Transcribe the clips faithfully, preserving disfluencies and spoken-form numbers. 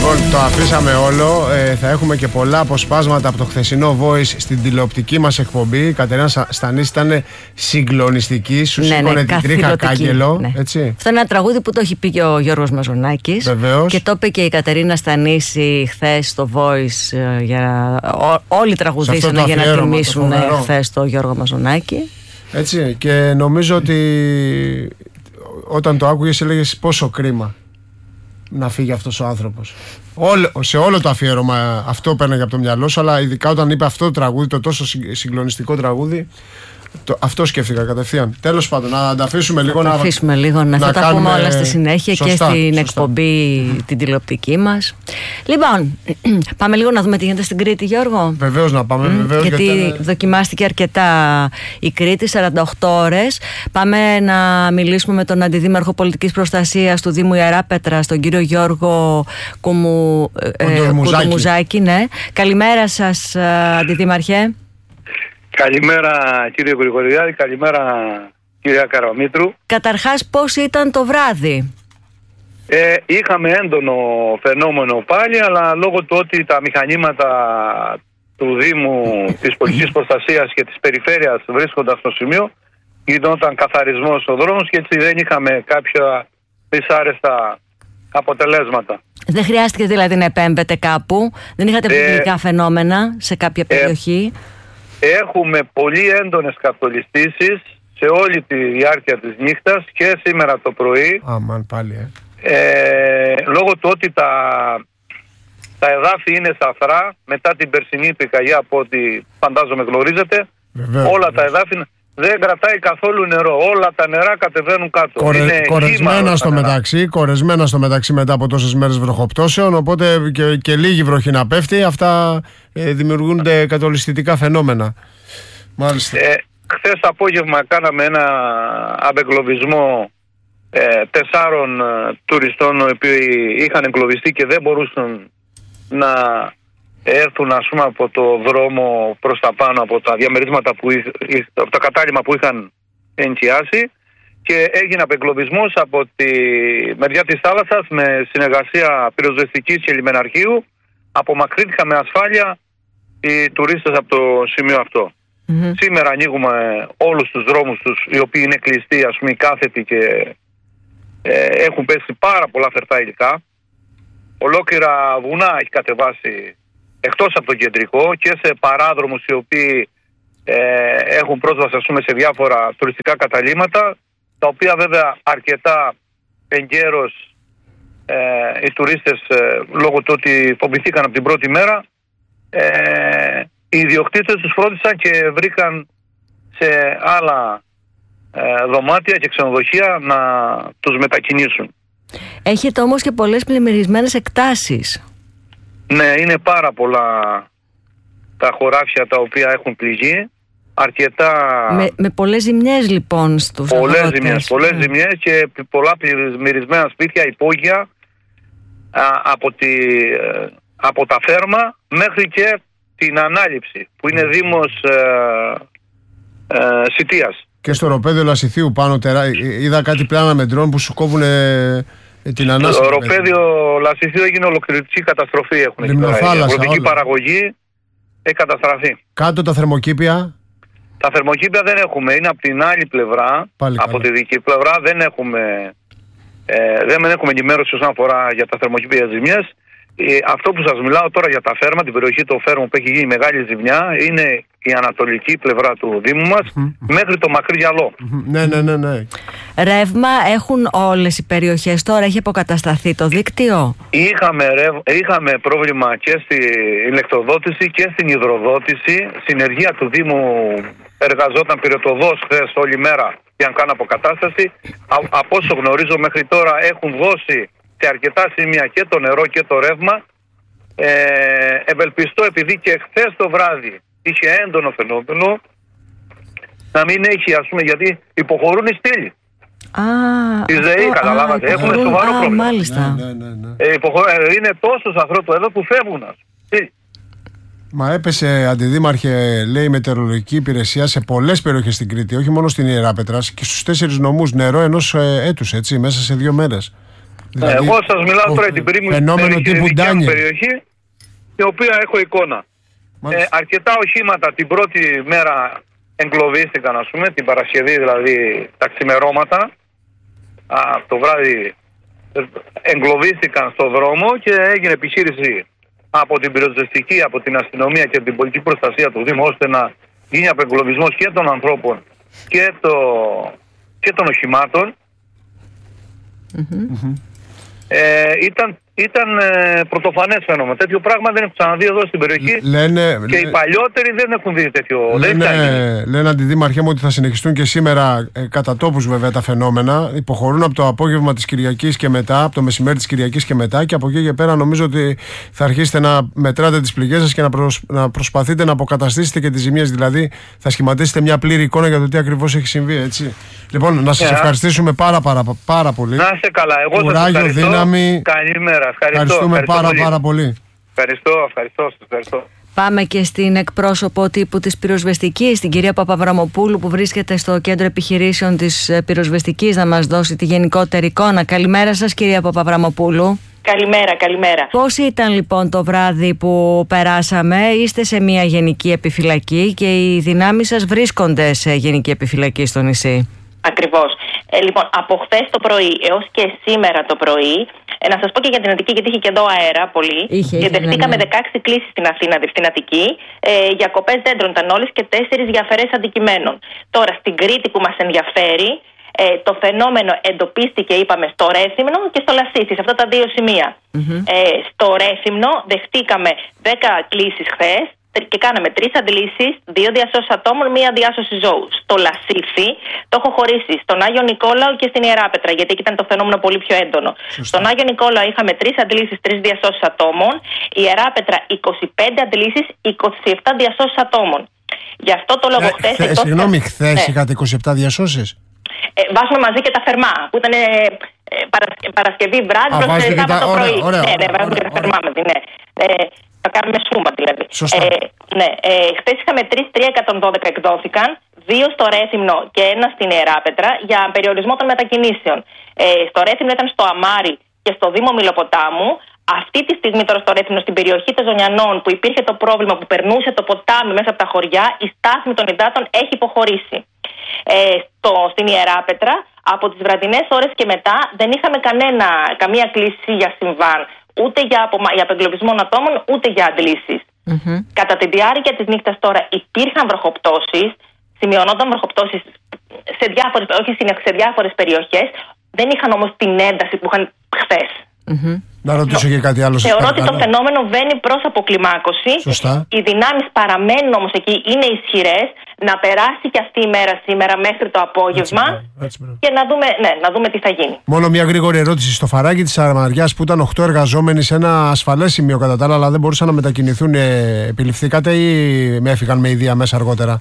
Λοιπόν, το αφήσαμε όλο. Ε, θα έχουμε και πολλά αποσπάσματα από το χθεσινό Voice στην τηλεοπτική μας εκπομπή. Η Κατερίνα Στανίση ήταν συγκλονιστική. Σου ναι, σήκωνε ναι, την τρίχα κάγκελο. Ναι. Έτσι. Αυτό είναι ένα τραγούδι που το έχει πει και ο Γιώργος Μαζονάκης. Βεβαίως. Και το είπε και η Κατερίνα Στανίση χθες στο Voice. Για... Ό, όλοι τραγουδήσανε για να τιμήσουν χθες το Γιώργο Μαζονάκη. Έτσι. Και νομίζω ότι όταν το άκουγες έλεγες πόσο κρίμα να φύγει αυτός ο άνθρωπος. Όλο, σε όλο το αφιέρωμα αυτό παίρναγε από το μυαλό σου, αλλά ειδικά όταν είπε αυτό το τραγούδι, το τόσο συγκλονιστικό τραγούδι, το, αυτό σκέφτηκα κατευθείαν. Τέλος πάντων, να τα αφήσουμε λίγο. Να τα αφήσουμε λίγο, να, να θα τα κάνουμε... πούμε όλα στη συνέχεια. Σωστά, και στην σωστά. εκπομπή την τηλεοπτική μας. Λοιπόν, πάμε λίγο να δούμε τι γίνεται στην Κρήτη, Γιώργο. Βεβαίως να πάμε. Mm, βεβαίως, γιατί γιατί δοκιμάστηκε αρκετά η Κρήτη, σαράντα οκτώ ώρες. Πάμε να μιλήσουμε με τον Αντιδήμαρχο Πολιτικής Προστασίας του Δήμου Ιεράπετρας, τον κύριο Γιώργο Κουμου... ε, Κουντουμουζάκη. Ναι. Καλημέρα σας, Αντιδήμαρχε. Καλημέρα κύριε Γρηγοριάδη, καλημέρα κυρία Καραμήτρου. Καταρχάς, πώς ήταν το βράδυ? Ε, είχαμε έντονο φαινόμενο πάλι, αλλά λόγω του ότι τα μηχανήματα του Δήμου, της Πολιτικής Προστασίας και της Περιφέρειας βρίσκονταν στο σημείο, γινόταν καθαρισμός στο δρόμο και έτσι δεν είχαμε κάποια δυσάρεστα αποτελέσματα. Δεν χρειάστηκε δηλαδή να επέμπετε κάπου, δεν είχατε πληθυντικά ε, φαινόμενα σε κάποια περιοχή? Ε, Έχουμε πολύ έντονες κατολιστήσεις σε όλη τη διάρκεια της νύχτας και σήμερα το πρωί. Αμάν πάλι, ε. Ε, λόγω του ότι τα, τα εδάφη είναι σαφρά μετά την περσινή πυρκαγιά, από ό,τι φαντάζομαι γνωρίζετε, βεβαίως, όλα βεβαίως. τα εδάφη δεν κρατάει καθόλου νερό. Όλα τα νερά κατεβαίνουν κάτω. Κορε, είναι κορεσμένα, στο μεταξύ, κορεσμένα στο μεταξύ μετά από τόσες μέρες βροχοπτώσεων, οπότε και, και λίγη βροχή να πέφτει, αυτά ε, δημιουργούνται κατολιστικά φαινόμενα. Μάλιστα. Ε, χθες απόγευμα κάναμε ένα απεγκλωβισμό ε, τεσσάρων ε, τουριστών οι οποίοι είχαν εγκλωβιστεί και δεν μπορούσαν να έρθουν, ας πούμε, από το δρόμο προς τα πάνω, από τα διαμερίσματα που είχ, από τα κατάλημα που είχαν ενοικιάσει, και έγινε απεγκλωβισμός από τη μεριά της θάλασσας με συνεργασία πυροσβεστικής και λιμεναρχείου. Απομακρύνθηκαν με ασφάλεια οι τουρίστες από το σημείο αυτό. Mm-hmm. Σήμερα ανοίγουμε όλους τους δρόμους τους, οι οποίοι είναι κλειστοί, ας πούμε, οι κάθετοι, και ε, έχουν πέσει πάρα πολλά φερτά υλικά. Ολόκληρα βουνά έχει κατεβάσει εκτός από το κεντρικό και σε παράδρομους οι οποίοι ε, έχουν πρόσβαση, ας πούμε, σε διάφορα τουριστικά καταλύματα, τα οποία βέβαια αρκετά εγκαίρως ε, οι τουρίστες, ε, λόγω του ότι φοβηθήκαν από την πρώτη μέρα, ε, οι ιδιοκτήτες τους φρόντισαν και βρήκαν σε άλλα ε, δωμάτια και ξενοδοχεία να τους μετακινήσουν. Έχετε όμως και πολλές πλημμυρισμένες εκτάσεις. Ναι, είναι πάρα πολλά τα χωράφια τα οποία έχουν πληγεί. Αρκετά... Με, με πολλές ζημιές λοιπόν στους πολλές αγρότες. Ζημιές, πολλές yeah. ζημιές και πολλά πλημμυρισμένα σπίτια, υπόγεια, α, από, τη, από τα Φέρμα μέχρι και την Ανάληψη, που είναι δήμος ε, ε, Σιτίας. Και στο ροπέδιο Λασιθίου πάνω τερά... είδα κάτι πλάνα με ντρόν που σου κόβουν την ανάσταση. Το ροπέδιο Λασιθίου έγινε ολοκληρωτική καταστροφή. Έχουν εκεί πέρα. Η αγροτική παραγωγή έχει καταστραφεί. Κάτω τα θερμοκήπια. Τα θερμοκήπια δεν έχουμε, είναι από την άλλη πλευρά. Πάλι από καλά. Τη δική πλευρά δεν έχουμε, ε, δεν έχουμε ενημέρωση όσον αφορά για τα θερμοκήπια ζημιές. Ε, αυτό που σας μιλάω τώρα για τα Φέρμα, την περιοχή του Φέρμου που έχει γίνει μεγάλη ζημιά, είναι η ανατολική πλευρά του Δήμου μας, mm-hmm. μέχρι το Μακρύ Γυαλό. Mm-hmm. Ναι, ναι, ναι, ναι. Ρεύμα έχουν όλες οι περιοχές τώρα, έχει αποκατασταθεί το δίκτυο? Είχαμε, ρευ... είχαμε πρόβλημα και στην ηλεκτροδότηση και στην υδροδότηση. Συνεργεία του Δήμου εργαζόταν πυρετοδός χθες όλη μέρα για να κάνουν αποκατάσταση. Α, από όσο γνωρίζω μέχρι τώρα έχουν δώσει σε αρκετά σημεία και το νερό και το ρεύμα. Ε, ευελπιστώ, επειδή και χθες το βράδυ είχε έντονο φαινόμενο, να μην έχει, ας πούμε, γιατί υποχωρούν οι στήλοι. Α, η ΔΕΗ, καταλάβατε, έχουμε σοβαρό α, πρόβλημα. Μάλιστα. Ναι, ναι, ναι. Ε, υποχω... Είναι τόσος ανθρώπους εδώ που φεύγουν. Μα έπεσε, Αντιδήμαρχε, λέει η μετεωρολογική υπηρεσία, σε πολλές περιοχές στην Κρήτη, όχι μόνο στην Ιεράπετρα, και στους τέσσερις νομούς, νερό ενός ε, έτους, έτσι, μέσα σε δύο μέρες. Δηλαδή, Εγώ σας μιλάω τώρα για την φαινόμενο τύπου Ντάνιελ, περιοχή, η οποία έχω εικόνα. Ε, αρκετά οχήματα την πρώτη μέρα εγκλωβίστηκαν, ας πούμε, την Παρασκευή, δηλαδή τα ξημερώματα. Α, το βράδυ εγκλωβίστηκαν στο δρόμο και έγινε επιχείρηση από την πυροσβεστική, από την αστυνομία και την πολιτική προστασία του Δήμου, ώστε να γίνει απεγκλωβισμός και των ανθρώπων και, το, και των οχημάτων. Mm-hmm. Ε, ήταν ήταν ε, πρωτοφανές φαινόμενο. Τέτοιο πράγμα δεν έχω ξαναδεί εδώ στην περιοχή. Λένε, και οι παλιότεροι δεν έχουν δει τέτοιο. Λένε, δεν λένε αντιδήμαρχέ μου ότι θα συνεχιστούν και σήμερα ε, κατά τόπους βέβαια τα φαινόμενα. Υποχωρούν από το απόγευμα της Κυριακής και μετά, από το μεσημέρι της Κυριακής και μετά. Και από εκεί και πέρα νομίζω ότι θα αρχίσετε να μετράτε τις πληγές σας και να, προσ, να προσπαθείτε να αποκαταστήσετε και τις ζημίες. Δηλαδή θα σχηματίσετε μια πλήρη εικόνα για το τι ακριβώς έχει συμβεί, έτσι. Λοιπόν, να σας yeah. ευχαριστήσουμε πάρα, πάρα, πάρα πολύ. Να είστε καλά. Εγώ Κουράγιο, σας ευχαριστώ. Δύναμη. Καλημέρα. Ευχαριστώ. Ευχαριστούμε ευχαριστώ πάρα, πολύ. πάρα πολύ. Ευχαριστώ, ευχαριστώ, ευχαριστώ. Πάμε και στην εκπρόσωπο τύπου της πυροσβεστικής, την κυρία Παπαβραμοπούλου, που βρίσκεται στο κέντρο επιχειρήσεων της πυροσβεστικής, να μας δώσει τη γενικότερη εικόνα. Καλημέρα σας, κυρία Παπαβραμοπούλου. Καλημέρα, καλημέρα. Πώς ήταν λοιπόν το βράδυ που περάσαμε? Είστε σε μια γενική επιφυλακή και οι δυνάμεις σας βρίσκονται σε γενική επιφυλακή στο νησί. Ακριβώς. Ε, λοιπόν, από χθες το πρωί έως και σήμερα το πρωί, ε, να σας πω και για την Αττική, γιατί είχε και εδώ αέρα πολύ. Είχε, και είχε, δεχτήκαμε ναι, ναι. δεκαέξι κλήσεις στην Αθήνα, στην Αττική, ε, για κοπές δέντρων ήταν όλες και τέσσερις για αφαιρέσεις αντικειμένων. Τώρα, στην Κρήτη που μας ενδιαφέρει, ε, το φαινόμενο εντοπίστηκε, είπαμε, στο Ρέθυμνο και στο Λασίθι, σε αυτά τα δύο σημεία. Mm-hmm. Ε, στο Ρέθυμνο δεχτήκαμε δέκα κλήσεις χθες και κάναμε τρεις αντλήσεις, δύο διασώσεις ατόμων, μία διάσωση ζώου. Στο Λασίθι το έχω χωρίσει στον Άγιο Νικόλαο και στην Ιεράπετρα, γιατί εκεί ήταν το φαινόμενο πολύ πιο έντονο. Σωστά. Στον Άγιο Νικόλαο είχαμε τρεις αντλήσεις, τρεις διασώσεις ατόμων. Η Ιεράπετρα είκοσι πέντε αντλήσεις, είκοσι επτά διασώσεις ατόμων. Γι' αυτό το λόγο ε, χθες. Χθε, εκτός... Συγγνώμη, χθες ναι. είχατε είκοσι επτά διασώσεις. Ε, βάζουμε μαζί και τα θερμά που ήταν ε, ε, Παρασκε... Παρασκευή βράδυ προς Σάββατο πρωί. Ναι, ναι, βάζουμε και τα θερμά μαζί, ναι. Ε, Θα κάνουμε σούμα δηλαδή. Ε, ναι, ε, χθες είχαμε τρεις χιλιάδες τριακόσιες δώδεκα εκδόθηκαν, δύο στο Ρέθυμνο και ένα στην Ιεράπετρα για περιορισμό των μετακινήσεων. Ε, στο Ρέθυμνο ήταν στο Αμάρι και στο Δήμο Μιλοποτάμου. Αυτή τη στιγμή τώρα στο Ρέθυμνο, στην περιοχή των Ζωνιανών, που υπήρχε το πρόβλημα που περνούσε το ποτάμι μέσα από τα χωριά, η στάθμη των υδάτων έχει υποχωρήσει. Ε, στο, στην Ιεράπετρα, από τις βραδινές ώρες και μετά, δεν είχαμε κανένα, καμία κλίση για συμβάν. Ούτε για, απομα... για απεγκλωβισμό ατόμων, ούτε για αντλήσεις. Mm-hmm. Κατά τη διάρκεια της νύχτας τώρα υπήρχαν βροχοπτώσεις, σημειωνόταν βροχοπτώσεις σε διάφορες, όχι σε διάφορες περιοχές, δεν είχαν όμως την ένταση που είχαν χθες. Mm-hmm. Να ρωτήσω και κάτι άλλο. Θεωρώ ότι το φαινόμενο βαίνει προς αποκλιμάκωση. Σωστά. Οι δυνάμεις παραμένουν όμως εκεί, είναι ισχυρές. Να περάσει και αυτή η μέρα σήμερα μέχρι το απόγευμα. Έτσι, έτσι, και να δούμε, ναι, να δούμε τι θα γίνει. Μόνο μια γρήγορη ερώτηση. Στο φαράγγι της Αραμαριάς που ήταν οκτώ εργαζόμενοι σε ένα ασφαλές σημείο κατά τα άλλα, αλλά δεν μπορούσαν να μετακινηθούν, ε, επιληφθήκατε ή με έφυγαν με ιδία μέσα αργότερα?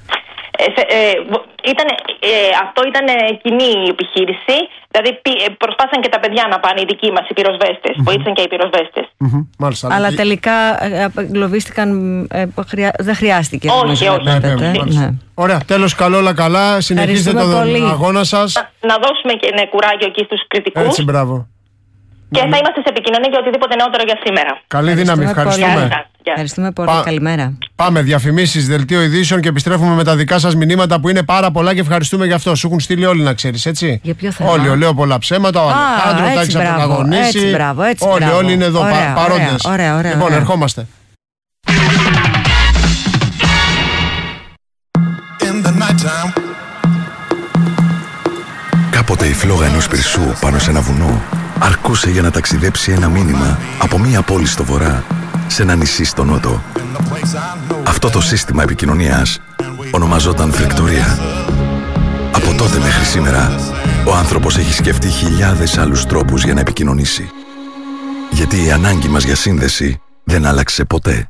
Ε, ε, ήταν, ε, αυτό ήταν κοινή επιχείρηση. Δηλαδή προσπάθησαν και τα παιδιά να πάνε, οι δικοί μας, οι πυροσβέστες. Mm-hmm. Βοήθησαν και οι πυροσβέστες. Mm-hmm. Μάλιστα, αλλά και... τελικά απεγκλωβίστηκαν, ε, χρειά... δεν χρειάστηκε. Όχι, όχι. όχι. Ναι, ναι, ναι. Ναι. Ωραία, τέλος, καλό, όλα καλά. Συνεχίστε τον πολύ. αγώνα σας. Να, να δώσουμε και ναι, κουράγιο εκεί στους κριτικούς. Έτσι, μπράβο. Και θα είμαστε σε επικοινωνία για οτιδήποτε νεότερο για σήμερα. Καλή δύναμη, ευχαριστούμε. Πολύ. Ευχαριστούμε πολύ. Πα... Καλημέρα. Πάμε, διαφημίσεις, δελτίο ειδήσεων και επιστρέφουμε με τα δικά σας μηνύματα που είναι πάρα πολλά και ευχαριστούμε γι' αυτό. Σου έχουν στείλει όλοι, να ξέρεις, έτσι. Για ποιο θέμα? Όλοι, λέω πολλά ψέματα. Ο Αλεχάνδρο τα έχει απροταγωνίσει. Έτσι, μπράβο, έτσι. Όλοι, μπράβο. όλοι είναι εδώ ωραία, παρόντες. Ωραία, ωραία, λοιπόν, ωραία. ερχόμαστε. Κάποτε η φλόγα ενός πυρσού πάνω σε ένα βουνό αρκούσε για να ταξιδέψει ένα μήνυμα από μία πόλη στο βορρά σε ένα νησί στο νότο. Αυτό το σύστημα επικοινωνίας ονομαζόταν φρεκτορία. Από τότε μέχρι σήμερα, ο άνθρωπος έχει σκεφτεί χιλιάδες άλλους τρόπους για να επικοινωνήσει. Γιατί η ανάγκη μας για σύνδεση δεν άλλαξε ποτέ.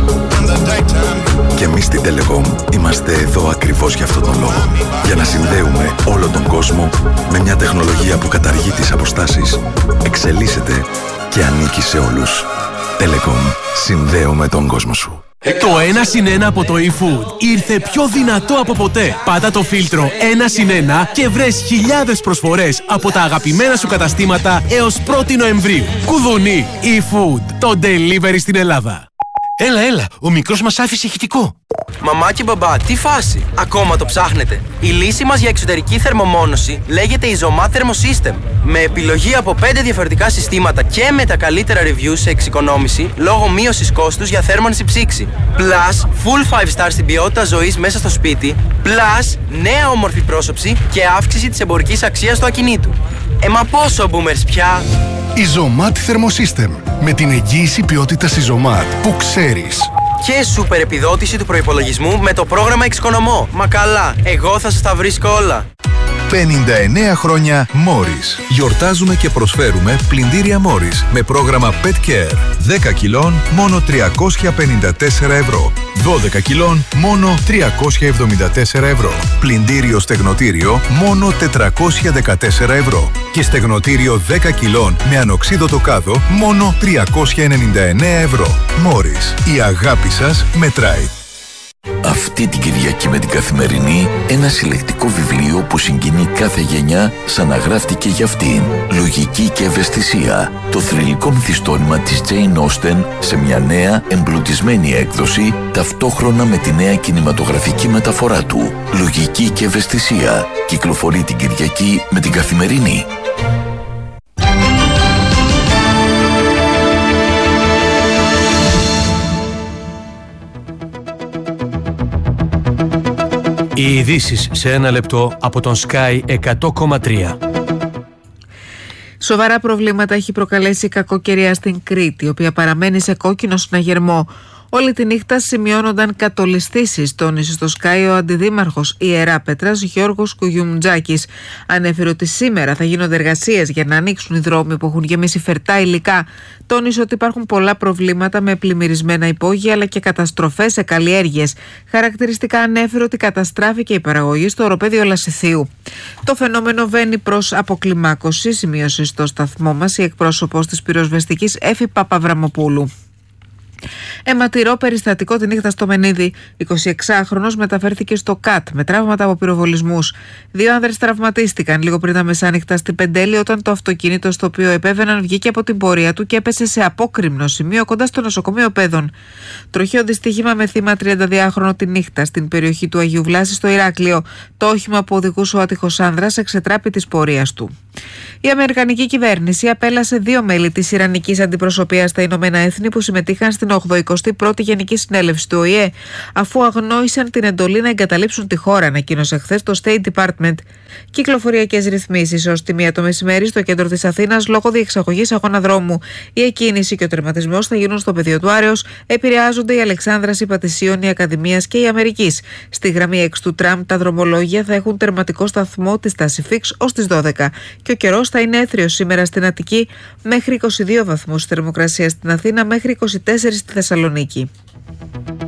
Και εμείς στην Telecom είμαστε εδώ ακριβώς για αυτόν τον λόγο. Για να συνδέουμε όλο τον κόσμο με μια τεχνολογία που καταργεί τις αποστάσεις, εξελίσσεται και ανήκει σε όλους. Telecom. Συνδέουμε τον κόσμο σου. Το ένα συν ένα από το eFood ήρθε πιο δυνατό από ποτέ. Πάτα το φίλτρο ένα συν ένα και βρες χιλιάδες προσφορές από τα αγαπημένα σου καταστήματα έως πρώτη Νοεμβρίου. Κουδουνί, eFood, το delivery στην Ελλάδα. Έλα, έλα, ο μικρός μας άφησε ηχητικό. Μαμά και μπαμπά, τι φάση, ακόμα το ψάχνετε? Η λύση μας για εξωτερική θερμομόνωση λέγεται Isomat Thermosystem. Με επιλογή από πέντε διαφορετικά συστήματα και με τα καλύτερα reviews σε εξοικονόμηση λόγω μείωσης κόστους για θέρμανση ψήξη. Plus, full five star στην ποιότητα ζωής μέσα στο σπίτι. Plus, νέα όμορφη πρόσωψη και αύξηση της εμπορικής αξίας του ακινήτου. Ε, μα πόσο boomers πια! Isomat Thermosystem. Με την εγγύηση ποιότητας Isomat που ξέρεις. Και σούπερ επιδότηση του προϋπολογισμού με το πρόγραμμα Εξοικονομώ. Μα καλά, εγώ θα σας τα βρίσκω όλα. πενήντα εννέα χρόνια Morris. Γιορτάζουμε και προσφέρουμε πλυντήρια Morris με πρόγραμμα Pet Care. δέκα κιλών μόνο τριακόσια πενήντα τέσσερα ευρώ. δώδεκα κιλών μόνο τριακόσια εβδομήντα τέσσερα ευρώ. Πλυντήριο στεγνοτήριο μόνο τετρακόσια δεκατέσσερα ευρώ. Και στεγνοτήριο δέκα κιλών με ανοξίδωτο κάδο μόνο τριακόσια ενενήντα εννέα ευρώ. Morris. Η αγάπη σας μετράει. Αυτή την Κυριακή με την Καθημερινή, ένα συλλεκτικό βιβλίο που συγκινεί κάθε γενιά σαν να γράφτηκε για αυτήν. Λογική και ευαισθησία. Το θρυλικό μυθιστόρημα της Jane Austen σε μια νέα εμπλουτισμένη έκδοση, ταυτόχρονα με τη νέα κινηματογραφική μεταφορά του. Λογική και ευαισθησία. Κυκλοφορεί την Κυριακή με την Καθημερινή. Οι ειδήσεις σε ένα λεπτό από τον Sky εκατό κόμμα τρία. Σοβαρά προβλήματα έχει προκαλέσει η κακοκαιρία στην Κρήτη, η οποία παραμένει σε κόκκινο συναγερμό. Όλη τη νύχτα σημειώνονταν κατολιστήσεις, τόνισε στο Sky ο αντιδήμαρχος Ιεράπετρας Γιώργος Κουγιουμτζάκης. Ανέφερε ότι σήμερα θα γίνονται εργασίες για να ανοίξουν οι δρόμοι που έχουν γεμίσει φερτά υλικά. Τόνισε ότι υπάρχουν πολλά προβλήματα με πλημμυρισμένα υπόγεια αλλά και καταστροφές σε καλλιέργειες. Χαρακτηριστικά ανέφερε ότι καταστράφηκε η παραγωγή στο οροπέδιο Λασιθίου. Το φαινόμενο βαίνει προς αποκλιμάκωση, σημείωσε στο σταθμό μας η εκπρόσωπος της πυροσβεστικής Έφη Παπαβραμοπούλου. Αιματηρό περιστατικό τη νύχτα στο Μενίδη. εικοσιεξάχρονος μεταφέρθηκε στο ΚΑΤ με τραύματα από πυροβολισμούς. Δύο άνδρες τραυματίστηκαν λίγο πριν τα μεσάνυχτα στην Πεντέλη όταν το αυτοκίνητο στο οποίο επέβαιναν βγήκε από την πορεία του και έπεσε σε απόκρημνο σημείο κοντά στο νοσοκομείο Πέδων. Τροχαίο δυστύχημα με θύμα τριανταδυάχρονο τη νύχτα στην περιοχή του Αγίου Βλάση στο Ηράκλειο. Το όχημα που οδηγούσε ο άτυχος άνδρας εξετράπη της πορείας του. Η Αμερικανική κυβέρνηση απέλασε δύο μέλη της Ιρανικής αντιπροσωπείας στα Ηνωμένα Έθνη που συμμετείχαν στην ογδοηκοστή πρώτη Γενική Συνέλευση του Ο Η Ε, αφού αγνόησαν την εντολή να εγκαταλείψουν τη χώρα, ανακοίνωσε χθες το State Department. Κυκλοφοριακές ρυθμίσεις ως τη μία το μεσημέρι στο κέντρο της Αθήνας λόγω διεξαγωγής αγώνα δρόμου. Η εκκίνηση και ο τερματισμός θα γίνουν στο πεδίο του Άρεως. Επηρεάζονται η Αλεξάνδρας, η Πατησίων, η Ακαδημίας και η Αμερικής. Στη γραμμή έξι του τραμ τα δρομολόγια θα έχουν τερματικό σταθμό τη στάση Φίξ ως τις δώδεκα. Και ο καιρός θα είναι έθριος σήμερα στην Αττική μέχρι είκοσι δύο βαθμούς, θερμοκρασία στην Αθήνα μέχρι είκοσι τέσσερα στη Θεσσαλονίκη.